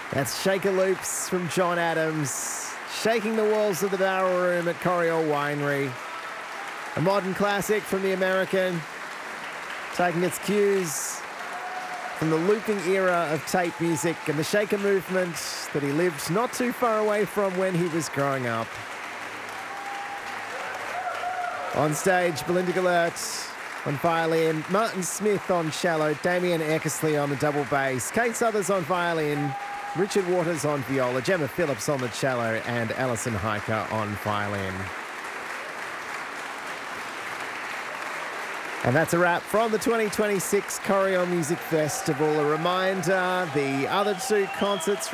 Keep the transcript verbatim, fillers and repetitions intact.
That's Shaker Loops from John Adams, shaking the walls of the barrel room at Coriol Winery. A modern classic from the American, taking its cues from the looping era of tape music and the shaker movement that he lived not too far away from when he was growing up. On stage, Belinda Gellert on violin, Martin Smith on cello, Damien Eckersley on the double bass, Kate Suthers on violin, Richard Waters on viola, Gemma Phillips on the cello, and Alison Hiker on violin. And that's a wrap from the twenty twenty-six Coriol Music Festival. A reminder, the other two concerts